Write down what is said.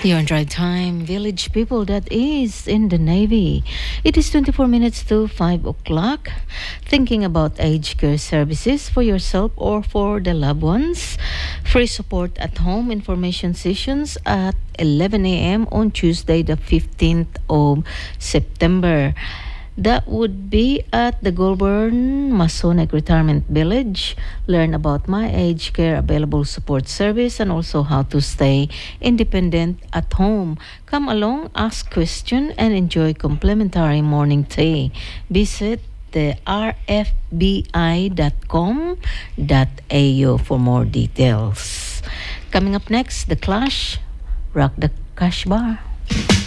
Your drive time, village people that is in the Navy. It is 24 minutes to 5 o'clock. Thinking about aged care services for yourself or for the loved ones. Free support at home information sessions at 11 a.m. on Tuesday, the 15th of September. That would be at the Goulburn Masonic Retirement Village. Learn about My Aged Care available support service and also how to stay independent at home. Come along, ask question, and enjoy complimentary morning tea. Visit the rfbi.com.au for more details. Coming up next, The Clash, Rock the Cash Bar.